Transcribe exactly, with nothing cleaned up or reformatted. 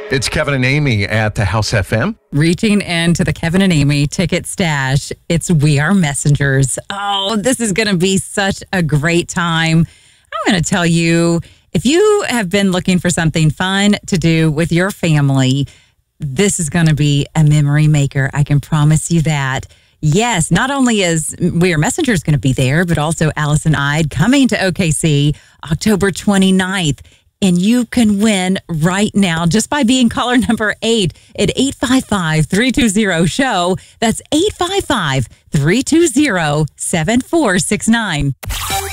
It's Kevin and Amy at the House F M. Reaching into the Kevin and Amy ticket stash. It's We Are Messengers. Oh, this is going to be such a great time. I'm going to tell you, if you have been looking for something fun to do with your family, this is going to be a memory maker. I can promise you that. Yes, not only is We Are Messengers going to be there, but also Allison Ide coming to O K C October twenty-ninth. And you can win right now just by being caller number eight at eight five five, three two zero, SHOW. That's eight five five, three two zero, seven four six nine.